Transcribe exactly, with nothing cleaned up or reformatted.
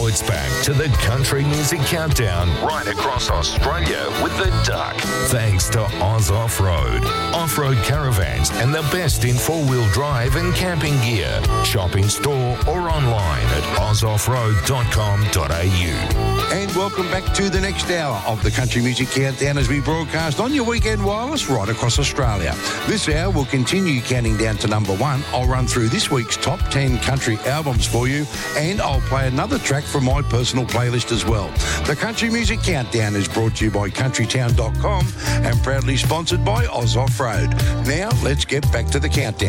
Now it's back to the Country Music Countdown right across Australia with the Duck. Thanks to Oz Off-Road. Off-road caravans and the best in four-wheel drive and camping gear. Shop in store or online at oz off road dot com dot a u. And welcome back to the next hour of the Country Music Countdown as we broadcast on your weekend wireless right across Australia. This hour will continue counting down to number one. I'll run through this week's top ten country albums for you, and I'll play another track from my personal playlist as well. The Country Music Countdown is brought to you by country town dot com and proudly sponsored by Oz Off-Road. Now, let's get back to the countdown.